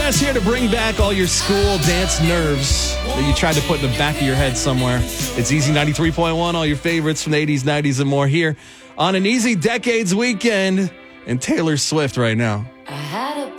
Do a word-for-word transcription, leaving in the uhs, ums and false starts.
West here to bring back all your school dance nerves that you tried to put in the back of your head somewhere. It's Easy ninety-three point one, all your favorites from the eighties, nineties, and more here on an Easy Decades weekend. And Taylor Swift right now. I